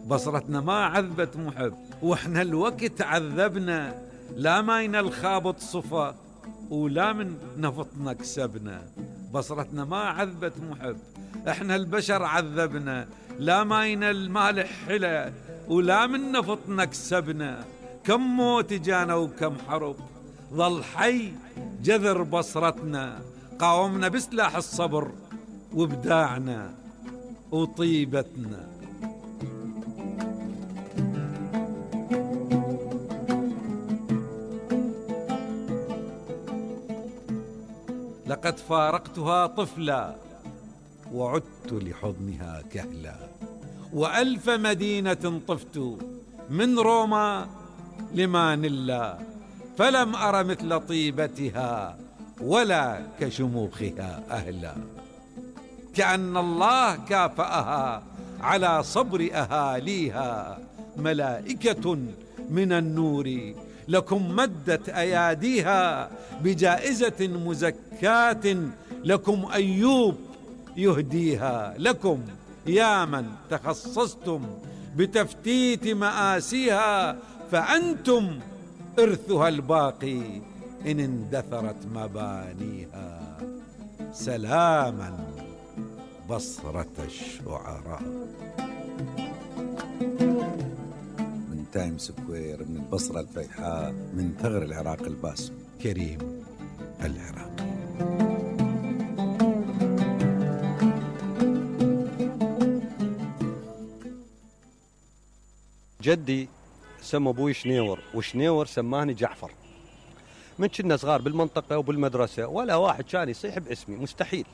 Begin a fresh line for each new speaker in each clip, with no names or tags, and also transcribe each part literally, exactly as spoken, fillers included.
بصرتنا ما عذبت محب، واحنا الوقت عذبنا، لا ماينا الخابط صفا ولا من نفطنا كسبنا. بصرتنا ما عذبت محب، احنا البشر عذبنا، لا ماينا المالح حلا ولا من نفطنا كسبنا. كم موت جانا وكم حرب، ظل حي جذر بصرتنا، قاومنا بسلاح الصبر وابداعنا وطيبتنا. لقد فارقتها طفلا وعدت لحضنها كهلا، وألف مدينة طفت من روما لمانيلا، فلم أر مثل طيبتها ولا كشموخها أهلا. كأن الله كافأها على صبر أهاليها، ملائكة من النور لكم مدت أياديها، بجائزة مزكاة لكم أيوب يهديها. لكم يا من تخصصتم بتفتيت مآسيها، فأنتم إرثها الباقي إن اندثرت مبانيها. سلاما بصرة الشعراء. من تايم سكوير، من البصرة الفيحاء، من ثغر العراق الباسم، كريم العراقي.
جدي سمى ابوي شنيور، وشنيور سماني جعفر. من كنا صغار بالمنطقة وبالمدرسة ولا واحد كان يصيح باسمي، مستحيل.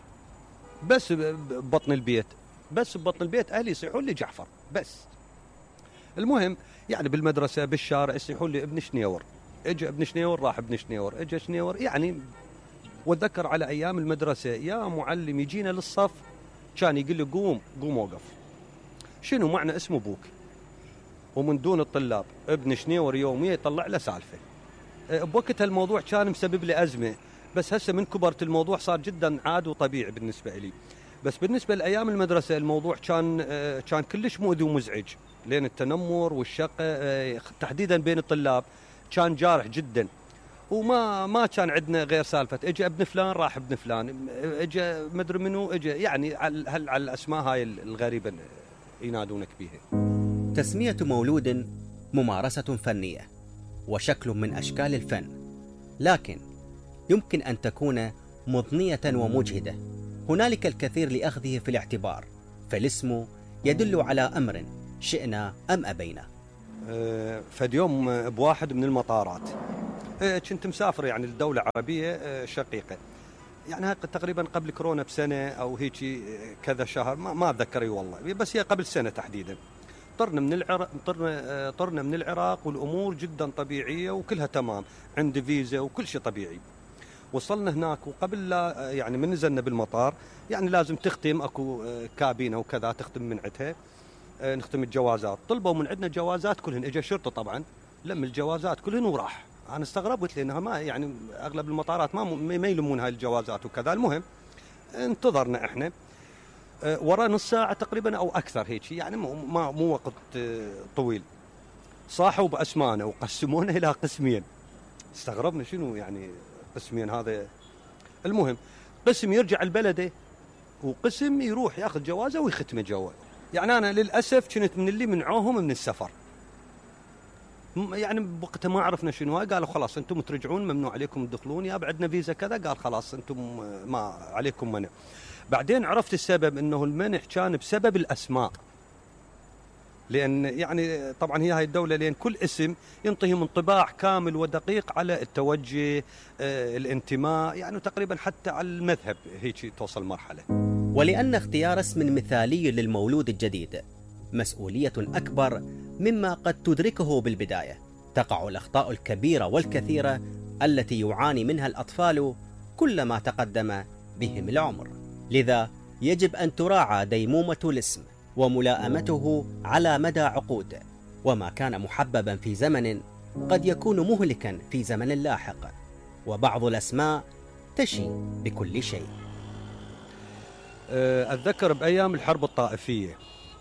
بس ببطن البيت، بس ببطن البيت أهلي يصيحون لي جعفر بس. المهم يعني بالمدرسة بالشارع يصيحون لي ابن شنيور، اجى ابن شنيور راح ابن شنيور، اجى شنيور يعني. واتذكر على أيام المدرسة يا معلم يجينا للصف كان يقول لي قوم قوم وقف، شنو معنى اسم أبوك؟ ومن دون الطلاب ابن شنيور يوميا يطلع له سالفة. بوقتها الموضوع كان مسبب لي أزمة، بس هسه من كبرت الموضوع صار جدا عادي وطبيعي بالنسبة لي. بس بالنسبة لأيام المدرسة الموضوع كان كان كلش مؤذي ومزعج، لأن التنمر والشقة تحديدا بين الطلاب كان جارح جدا. وما ما كان عندنا غير سالفة اجى ابن فلان راح ابن فلان، اجى مدري منو اجى، يعني على على الأسماء هاي الغريبة ينادونك بيها.
تسمية مولود ممارسة فنية وشكل من أشكال الفن، لكن يمكن أن تكون مضنية ومجهدة. هنالك الكثير لأخذه في الاعتبار، فالاسم يدل على أمر شئنا أم أبينا.
أه فد يوم بواحد من المطارات أه كنت مسافر يعني لدولة عربية أه شقيقة، يعني تقريبا قبل كورونا بسنة أو هيك كذا شهر، ما, ما أتذكر والله، بس هي قبل سنة تحديدا. طرنا من العراق طرنا طرنا من العراق والامور جدا طبيعيه وكلها تمام، عندي فيزا وكل شيء طبيعي. وصلنا هناك وقبل لا يعني من نزلنا بالمطار يعني لازم تختم اكو كابينه وكذا تختم من عندها، نختم الجوازات. طلبوا من عندنا جوازات كلهن، اجى شرطه طبعا لم الجوازات كلهن وراح. انا استغربت لانها ما يعني اغلب المطارات ما ما يلمون هاي الجوازات وكذا. المهم انتظرنا احنا ورا نص ساعة تقريبا أو أكثر هيك، يعني مو مو وقت طويل. صاحوا بأسمانا وقسمونا إلى قسمين. استغربنا شنو يعني قسمين هذا. المهم قسم يرجع البلده وقسم يروح ياخذ جوازه ويختمه جوا. يعني أنا للأسف كنت من اللي منعوهم من السفر، يعني بوقتها ما عرفنا شنو. قالوا خلاص أنتم ترجعون، ممنوع عليكم تدخلون، يا بعدنا فيزا كذا. قال خلاص أنتم ما عليكم منع. بعدين عرفت السبب انه المنع كان بسبب الاسماء، لان يعني طبعا هي هاي الدوله لان كل اسم ينطيهم انطباع كامل ودقيق على التوجه آه الانتماء، يعني تقريبا حتى على المذهب هيك توصل مرحله.
ولان اختيار اسم مثالي للمولود الجديد مسؤوليه اكبر مما قد تدركه بالبدايه، تقع الاخطاء الكبيره والكثيره التي يعاني منها الاطفال كلما تقدم بهم العمر. لذا يجب أن تراعى ديمومة الاسم وملائمته على مدى عقود، وما كان محببا في زمن قد يكون مهلكا في زمن لاحق، وبعض الأسماء تشي بكل شيء.
أتذكر بأيام الحرب الطائفية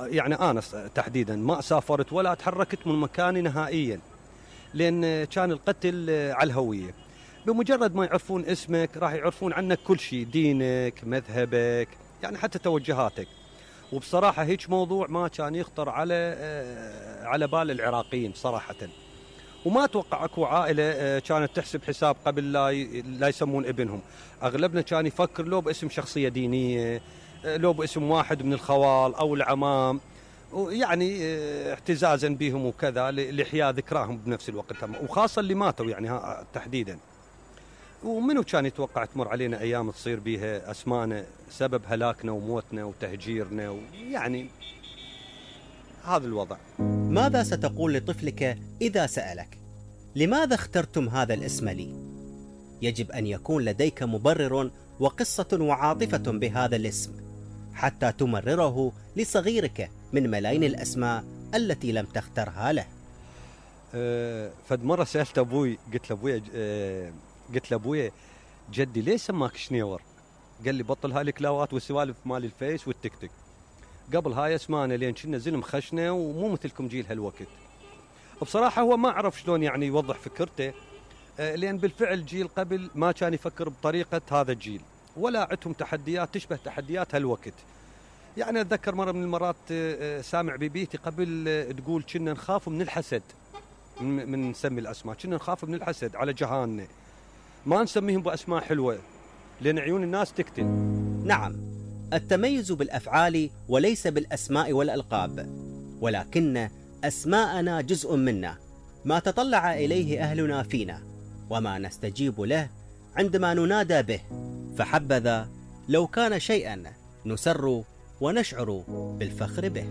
يعني أنا تحديدا ما سافرت ولا تحركت من مكاني نهائيا، لأن كان القتل على الهوية. بمجرد ما يعرفون اسمك راح يعرفون عنك كل شيء، دينك، مذهبك، يعني حتى توجهاتك. وبصراحة هيك موضوع ما كان يخطر على على بال العراقيين صراحة. وما أتوقع أكو عائلة كانت تحسب حساب قبل لا لا يسمون ابنهم. أغلبنا كان يفكر لو باسم شخصية دينية، لو باسم واحد من الخوال أو العمام، يعني اعتزازا بهم وكذا لإحياء ذكراهم بنفس الوقت، وخاصة اللي ماتوا يعني تحديدا. ومنو كان يتوقع تمر علينا أيام تصير بيها أسمانا سبب هلاكنا وموتنا وتهجيرنا، يعني هذا الوضع.
ماذا ستقول لطفلك إذا سألك لماذا اخترتم هذا الاسم لي؟ يجب أن يكون لديك مبرر وقصة وعاطفة بهذا الاسم حتى تمرره لصغيرك من ملايين الأسماء التي لم تخترها له.
أه فد مرة سألت أبوي، قلت له أبوي أه قلت له أبوي جدي ليش سماك شنيور؟ قال لي بطل هاي الكلاوات والسوالف مال الفيس والتيك توك، قبل هاي اسمانا لين كنا زلم خشنة ومو مثلكم جيل هالوقت. بصراحة هو ما عرف شلون يعني يوضح فكرته، لأن بالفعل جيل قبل ما كان يفكر بطريقة هذا الجيل، ولا عندهم تحديات تشبه تحديات هالوقت. يعني أتذكر مرة من المرات سامع ببيتي قبل تقول كنا نخاف من الحسد، من نسمي الأسماء كنا نخاف من الحسد على جهاننا، ما نسميهم بأسماء حلوة لأن عيون الناس تقتل.
نعم، التميز بالأفعال وليس بالأسماء والألقاب، ولكن أسماءنا جزء منا، ما تطلع إليه أهلنا فينا وما نستجيب له عندما ننادى به، فحبذا لو كان شيئا نسر ونشعر بالفخر به.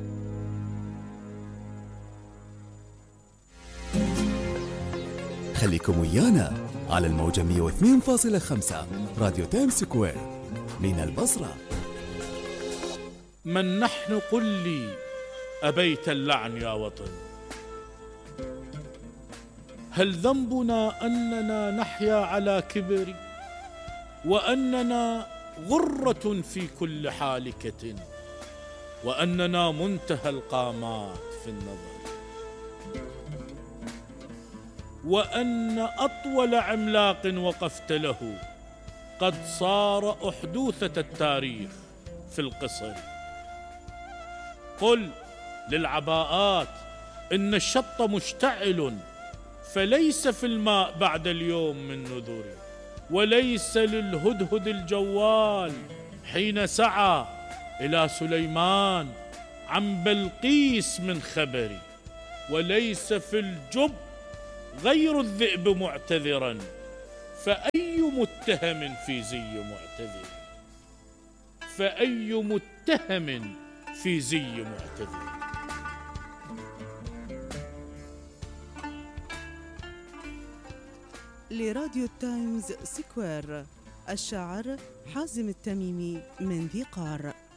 خليكم ويانا على الموجة مئة واثنين فاصلة خمسة راديو تايم سكوير من البصرة.
من نحن قل لي أبيت اللعن يا وطن؟ هل ذنبنا أننا نحيا على كبر، وأننا غرة في كل حالكة، وأننا منتهى القامات في النظر، وأن أطول عملاق وقفت له قد صار أحدوثة التاريخ في القصر؟ قل للعباءات إن الشط مشتعل، فليس في الماء بعد اليوم من نذر، وليس للهدهد الجوال حين سعى إلى سليمان عن بلقيس من خبر، وليس في الجب غير الذئب معتذرا، فأي متهم في زي معتذر، فأي متهم في زي معتذر.
لراديو تايمز سكوير، الشاعر حازم التميمي من ذي قار.